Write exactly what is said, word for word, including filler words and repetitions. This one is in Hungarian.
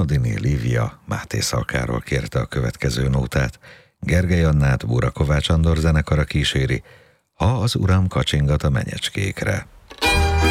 Nodini Lívia Máté Szalkáról kérte a következő nótát. Gergely Annát Búra Kovács Andor zenekara kíséri, Ha az uram kacsingat a menyecskékre.